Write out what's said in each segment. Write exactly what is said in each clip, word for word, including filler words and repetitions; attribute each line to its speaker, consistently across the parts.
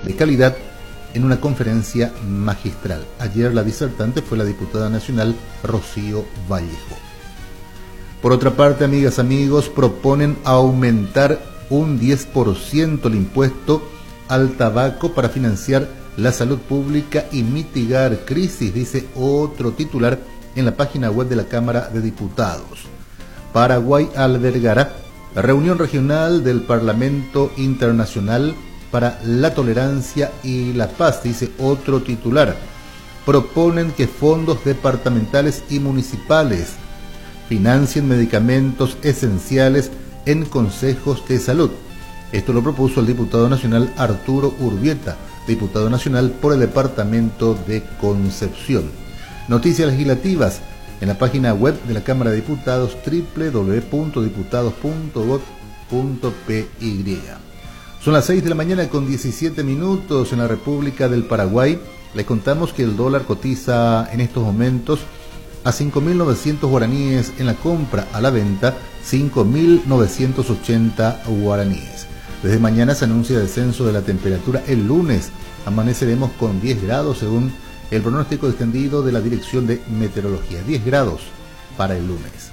Speaker 1: de calidad en una conferencia magistral. Ayer la disertante fue la diputada nacional Rocío Vallejo. Por otra parte, amigas, amigos, proponen aumentar un diez por ciento el impuesto al tabaco para financiar la salud pública y mitigar crisis, dice otro titular en la página web de la Cámara de Diputados. Paraguay albergará la reunión regional del Parlamento Internacional para la Tolerancia y la Paz, dice otro titular. Proponen que fondos departamentales y municipales financien medicamentos esenciales en consejos de salud. Esto lo propuso el diputado nacional Arturo Urbieta, diputado nacional por el departamento de Concepción. Noticias legislativas en la página web de la Cámara de Diputados doble u doble u doble u punto diputados punto gov punto pe y. Son las seis de la mañana con diecisiete minutos en la República del Paraguay. Les contamos que el dólar cotiza en estos momentos a cinco mil novecientos guaraníes en la compra, a la venta cinco mil novecientos ochenta guaraníes. Desde mañana se anuncia descenso de la temperatura. El lunes amaneceremos con diez grados según el pronóstico extendido de la Dirección de Meteorología. diez grados para el lunes.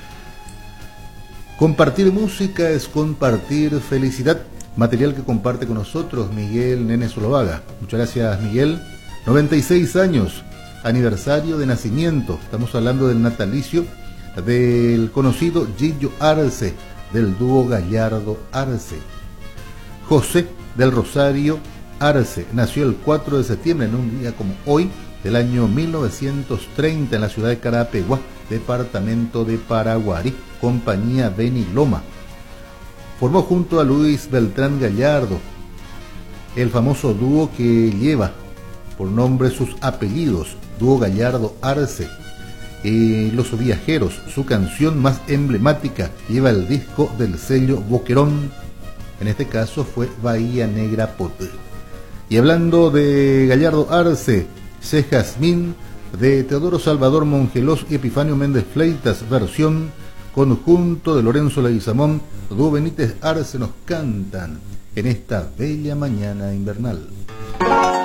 Speaker 1: Compartir música es compartir felicidad. Material que comparte con nosotros Miguel Nene Zuloaga. Muchas gracias, Miguel. noventa y seis años, aniversario de nacimiento. Estamos hablando del natalicio del conocido Gillo Arce, del dúo Gallardo Arce. José del Rosario Arce nació el cuatro de septiembre, en un día como hoy, del año mil novecientos treinta, en la ciudad de Carapeguá, departamento de Paraguarí, compañía Beni Loma. Formó junto a Luis Beltrán Gallardo el famoso dúo que lleva por nombre sus apellidos, dúo Gallardo Arce. Eh, Los Viajeros, su canción más emblemática, lleva el disco del sello Boquerón. En este caso fue Bahía Negra Poté. Y hablando de Gallardo Arce, C. Jazmín, de Teodoro Salvador Mongelos y Epifanio Méndez Fleitas, versión conjunto de Lorenzo Leguizamón, dúo Benítez Arce, nos cantan en esta bella mañana invernal.